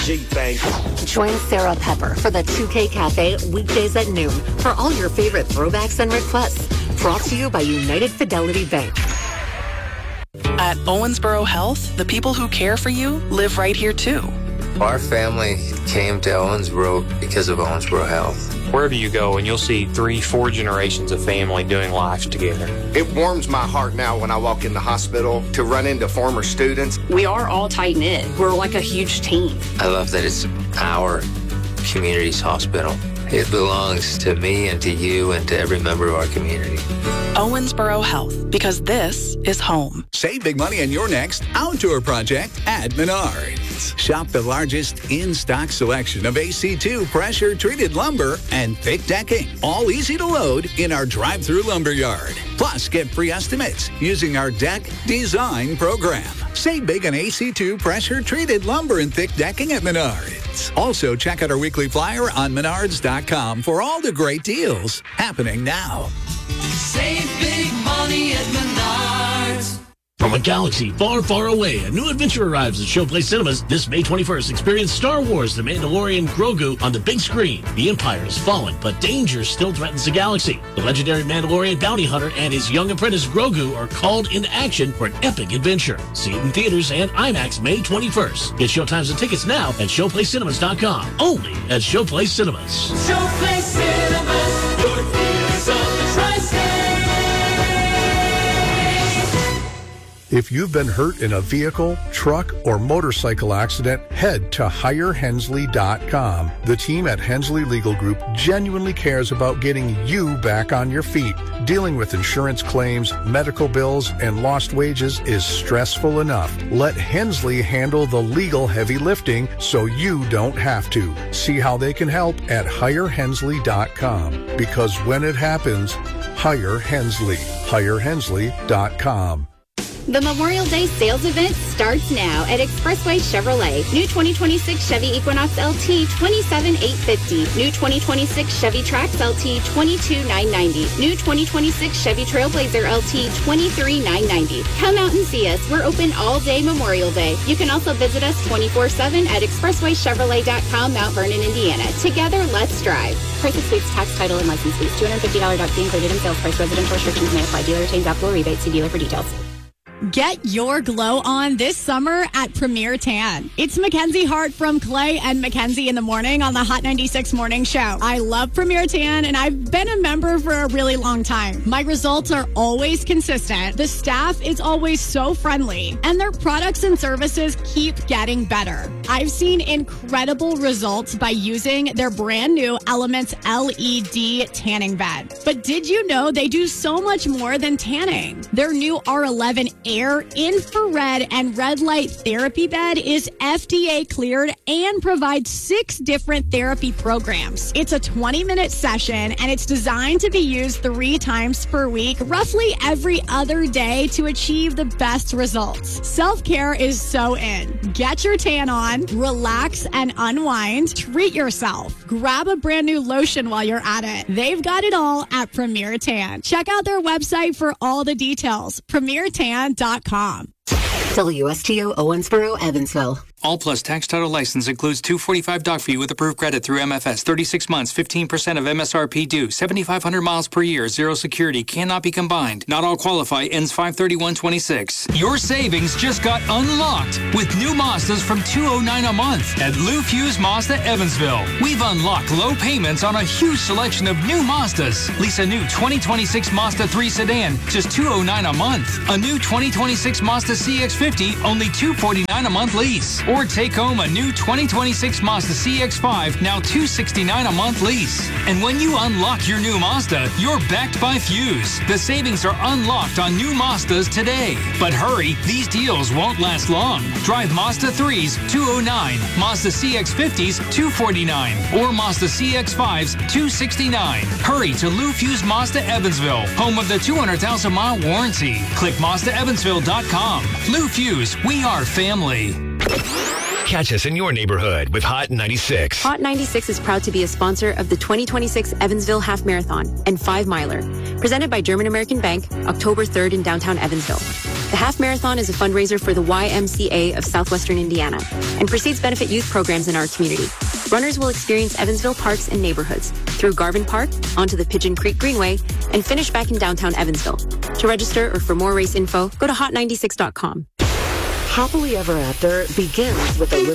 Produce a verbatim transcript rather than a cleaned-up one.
G-Bank. Join Sarah Pepper for the two K Cafe weekdays at noon for all your favorite throwbacks and requests. Brought to you by United Fidelity Bank. At Owensboro Health, the people who care for you live right here too. Our family came to Owensboro because of Owensboro Health. Wherever you go, and you'll see three, four generations of family doing life together. It warms my heart now when I walk in the hospital to run into former students. We are all tight-knit. We're like a huge team. I love that it's our community's hospital. It belongs to me and to you and to every member of our community. Owensboro Health, because this is home. Save big money on your next outdoor project at Menards. Shop the largest in-stock selection of A C two pressure-treated lumber and thick decking, all easy to load in our drive-through lumber yard. Plus, get free estimates using our deck design program. Save big on A C two pressure-treated lumber and thick decking at Menards. Also, check out our weekly flyer on menards dot com for all the great deals happening now. Save big money at Menards. From a galaxy far, far away, a new adventure arrives at Showplace Cinemas this May twenty-first. Experience Star Wars The Mandalorian Grogu on the big screen. The Empire is fallen, but danger still threatens the galaxy. The legendary Mandalorian bounty hunter and his young apprentice Grogu are called into action for an epic adventure. See it in theaters and IMAX May twenty-first. Get showtimes and tickets now at showplace cinemas dot com. Only at Showplace Cinemas. Showplace Cinemas, your theaters of the tri-state. If you've been hurt in a vehicle, truck, or motorcycle accident, head to hire hensley dot com. The team at Hensley Legal Group genuinely cares about getting you back on your feet. Dealing with insurance claims, medical bills, and lost wages is stressful enough. Let Hensley handle the legal heavy lifting so you don't have to. See how they can help at hire hensley dot com. Because when it happens, hire Hensley. hire hensley dot com. The Memorial Day sales event starts now at Expressway Chevrolet. New twenty twenty-six Chevy Equinox L T, twenty-seven thousand eight hundred fifty dollars. New twenty twenty-six Chevy Trax L T, twenty-two thousand nine hundred ninety dollars. New twenty twenty-six Chevy Trailblazer L T, twenty-three thousand nine hundred ninety dollars. Come out and see us. We're open all day Memorial Day. You can also visit us twenty-four seven at expressway chevrolet dot com, Mount Vernon, Indiana. Together, let's drive. Price excludes tax, title, and license fees. two hundred fifty dollars doc fee included in sales price. Residential restrictions may apply. Dealer retains applicable rebates. See dealer for details. Get your glow on this summer at Premier Tan. It's Mackenzie Hart from Clay and Mackenzie in the Morning on the Hot ninety-six Morning Show. I love Premier Tan, and I've been a member for a really long time. My results are always consistent. The staff is always so friendly, and their products and services keep getting better. I've seen incredible results by using their brand new Elements L E D tanning bed. But did you know they do so much more than tanning? Their new R eleven Air infrared and red light therapy bed is F D A cleared and provides six different therapy programs. It's a twenty minute session, and it's designed to be used three times per week, roughly every other day, to achieve the best results. Self-care is so in. Get your tan on, relax and unwind, treat yourself. Grab a brand new lotion while you're at it. They've got it all at Premier Tan. Check out their website for all the details. premier tan dot com. W S T O Owensboro, Evansville. All Plus tax title license includes two forty-five doc fee with approved credit through M F S. thirty-six months, fifteen percent of M S R P due. seventy-five hundred miles per year. Zero security. Cannot be combined. Not all qualify. Ends five thirty-one twenty-six. Your savings just got unlocked with new Mazdas from two oh nine a month at Lou Fuse Mazda Evansville. We've unlocked low payments on a huge selection of new Mazdas. Lease a new twenty twenty-six Mazda three sedan, just two oh nine a month. A new twenty twenty-six Mazda C X fifty, only two forty-nine a month lease. Or take home a new twenty twenty-six Mazda C X five, now two sixty-nine a month lease. And when you unlock your new Mazda, you're backed by Fuse. The savings are unlocked on new Mazdas today. But hurry, these deals won't last long. Drive Mazda threes, two oh nine, Mazda C X fifties, two forty-nine, or Mazda C X fives, two sixty-nine. Hurry to Lou Fuse Mazda Evansville, home of the two hundred thousand mile warranty. Click Mazda Evansville dot com. Lou Fuse, we are family. Catch us in your neighborhood with Hot ninety-six. Hot ninety-six is proud to be a sponsor of the twenty twenty-six Evansville Half Marathon and Five Miler, presented by German American Bank, October third in downtown Evansville. The half marathon is a fundraiser for the Y M C A of Southwestern Indiana and proceeds benefit youth programs in our community. Runners will experience Evansville parks and neighborhoods through Garvin Park, onto the Pigeon Creek Greenway, and finish back in downtown Evansville. To register or for more race info, go to hot ninety-six dot com. Happily Ever After begins with a